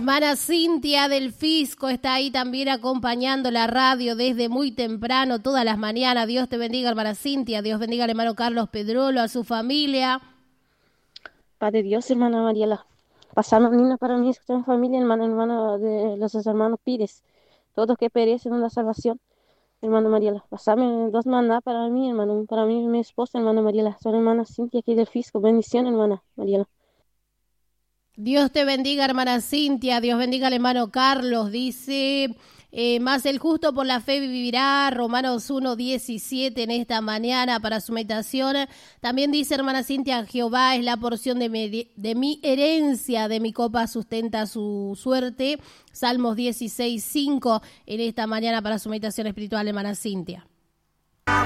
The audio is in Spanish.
hermana Cintia del Fisco está ahí también acompañando la radio desde muy temprano, todas las mañanas. Dios te bendiga, hermana Cintia. Dios bendiga al hermano Carlos Pedrolo, a su familia. Padre Dios, hermana Mariela. Pasamos niños para mí, escuchamos familia, hermano de los hermanos Pires. Todos que perecen en la salvación, hermano Mariela. Pasame dos maná para mí, hermano. Para mí y mi esposa, hermana Mariela. Son hermana Cintia aquí del Fisco. Bendición, hermana Mariela. Dios te bendiga, hermana Cintia. Dios bendiga al hermano Carlos. Dice, más el justo por la fe vivirá. Romanos 1:17 en esta mañana para su meditación. También dice, hermana Cintia, Jehová es la porción de mi herencia, de mi copa sustenta su suerte. Salmos 16:5 en esta mañana para su meditación espiritual, hermana Cintia.